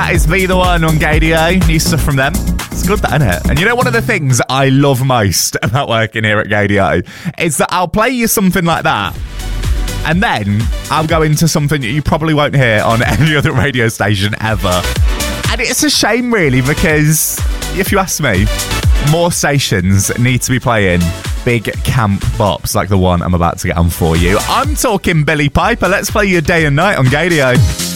That is Be The One on Gadio. New stuff from them. It's good, that, isn't it? And you know, one of the things I love most about working here at Gadio is that I'll play you something like that, and then I'll go into something that you probably won't hear on any other radio station ever. And it's a shame, really, because if you ask me, more stations need to be playing big camp bops like the one I'm about to get on for you. I'm talking Billy Piper. Let's play you Day and Night on Gadio.